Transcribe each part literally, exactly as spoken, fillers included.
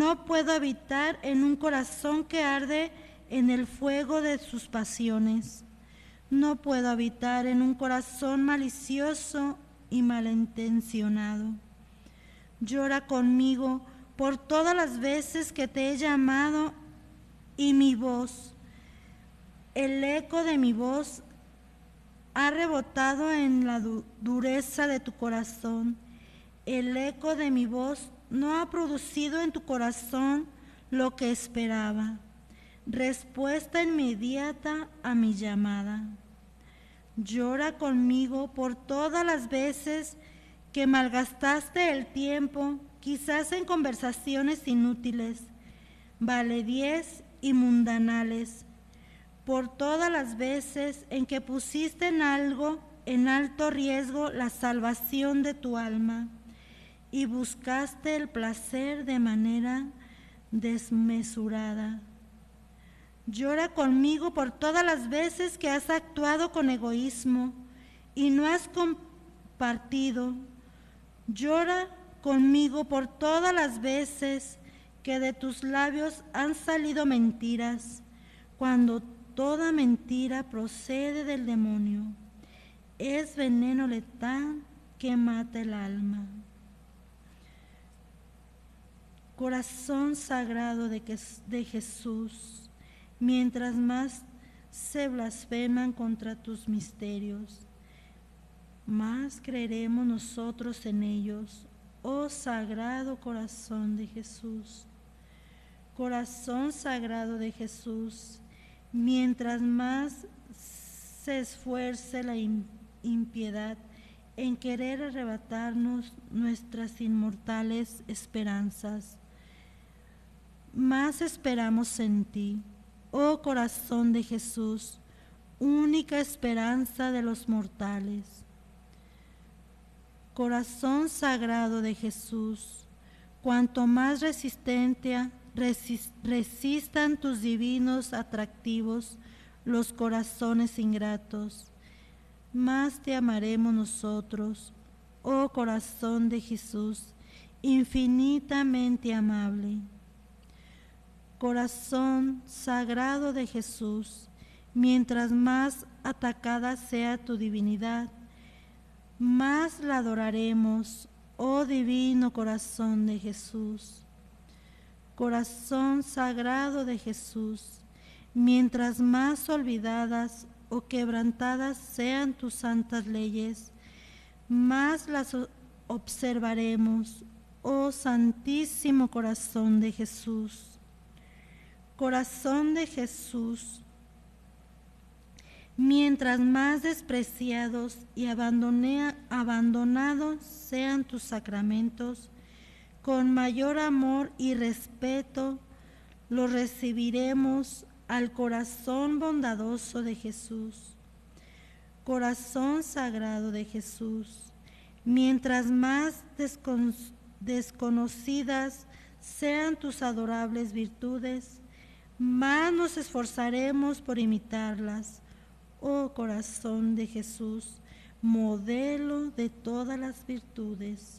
No puedo habitar en un corazón que arde en el fuego de sus pasiones. No puedo habitar en un corazón malicioso y malintencionado. Llora conmigo por todas las veces que te he llamado y mi voz, el eco de mi voz, ha rebotado en la du- dureza de tu corazón. El eco de mi voz no ha producido en tu corazón lo que esperaba. Respuesta inmediata a mi llamada. Llora conmigo por todas las veces que malgastaste el tiempo, quizás en conversaciones inútiles, baladíes y mundanales, por todas las veces en que pusiste en algo, en alto riesgo, la salvación de tu alma y buscaste el placer de manera desmesurada. Llora conmigo por todas las veces que has actuado con egoísmo y no has compartido. Llora conmigo por todas las veces que de tus labios han salido mentiras, cuando toda mentira procede del demonio. Es veneno letal que mata el alma. Corazón sagrado de, de Jesús, mientras más se blasfeman contra tus misterios, más creeremos nosotros en ellos, oh sagrado corazón de Jesús. Corazón sagrado de Jesús, mientras más se esfuerce la impiedad en querer arrebatarnos nuestras inmortales esperanzas, más esperamos en ti, oh corazón de Jesús, única esperanza de los mortales. Corazón sagrado de Jesús, cuanto más resistencia resist, resistan tus divinos atractivos los corazones ingratos, más te amaremos nosotros, oh corazón de Jesús, infinitamente amable. Corazón sagrado de Jesús, mientras más atacada sea tu divinidad, más la adoraremos, oh divino corazón de Jesús. Corazón sagrado de Jesús, mientras más olvidadas o quebrantadas sean tus santas leyes, más las observaremos, oh santísimo corazón de Jesús. Corazón de Jesús, mientras más despreciados y abandonados sean tus sacramentos, con mayor amor y respeto los recibiremos al corazón bondadoso de Jesús. Corazón sagrado de Jesús, mientras más descon- desconocidas sean tus adorables virtudes, más nos esforzaremos por imitarlas, oh corazón de Jesús, modelo de todas las virtudes.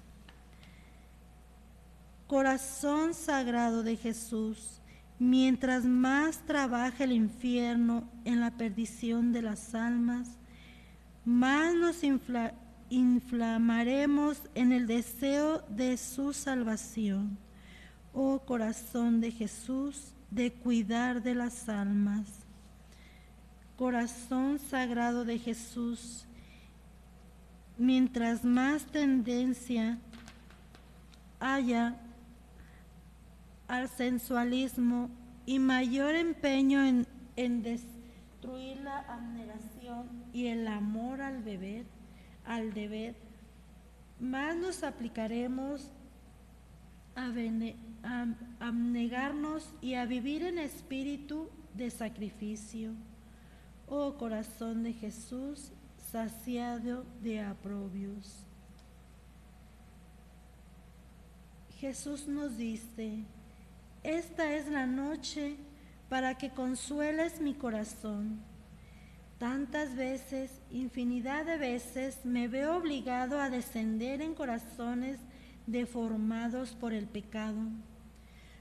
Corazón sagrado de Jesús, mientras más trabaja el infierno en la perdición de las almas, más nos infla- inflamaremos en el deseo de su salvación, oh corazón de Jesús, de cuidar de las almas. Corazón sagrado de Jesús, mientras más tendencia haya al sensualismo y mayor empeño en, en destruir la abnegación y el amor al beber, al deber, más nos aplicaremos a, bene, a abnegarnos y a vivir en espíritu de sacrificio, oh corazón de Jesús, saciado de aprobios. Jesús nos dice: esta es la noche para que consueles mi corazón. Tantas veces, infinidad de veces, me veo obligado a descender en corazones deformados por el pecado.